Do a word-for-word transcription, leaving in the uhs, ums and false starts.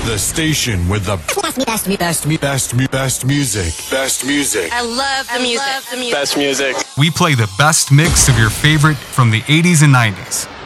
The station with the best, best, best, best, best music. Best music. I love the music. Best music. We play the best mix of your favorite from the eighties and nineties.